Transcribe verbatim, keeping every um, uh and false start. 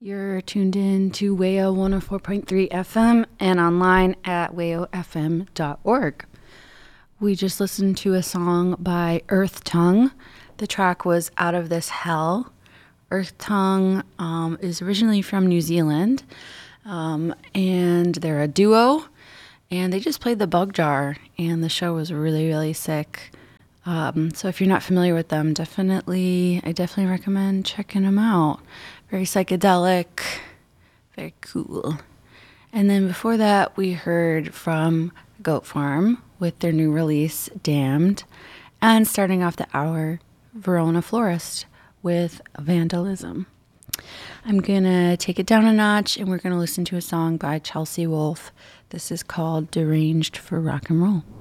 You're tuned in to W A O one oh four point three F M and online at W A O F M dot org. We just listened to a song by Earth Tongue. The track was Out of This Hell. Earth Tongue um, is originally from New Zealand, um, and they're a duo, and they just played the Bug Jar, and the show was really, really sick. Um, so if you're not familiar with them, definitely, I definitely recommend checking them out. Very psychedelic, very cool. And then before that, we heard from Goat Farm with their new release, Damned. And starting off the hour, Verona Florist with Vandalism. I'm going to take it down a notch, and we're going to listen to a song by Chelsea Wolfe. This is called Deranged for Rock and Roll.